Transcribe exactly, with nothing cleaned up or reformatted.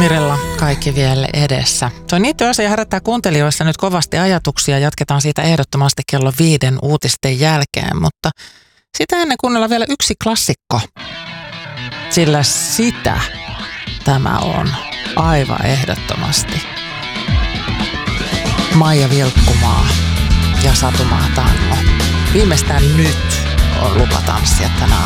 Mirella kaikki vielä edessä. Tuo Niitty asia herättää kuuntelijoissa nyt kovasti ajatuksia. Jatketaan siitä ehdottomasti kello viiden uutisten jälkeen, mutta sitä ennen kuunnella vielä yksi klassikko. Sillä sitä tämä on aivan ehdottomasti. Maija Vilkkumaa ja Satu Tango. Viimeistään nyt on lupa tanssia tänä